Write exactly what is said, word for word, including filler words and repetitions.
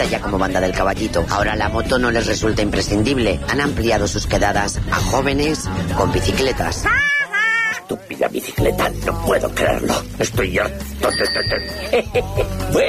reconocida ya como Banda del Caballito. Ahora la moto no les resulta imprescindible. Han ampliado sus quedadas a jóvenes con bicicletas. Estúpida bicicleta, no puedo creerlo. Estoy harto de...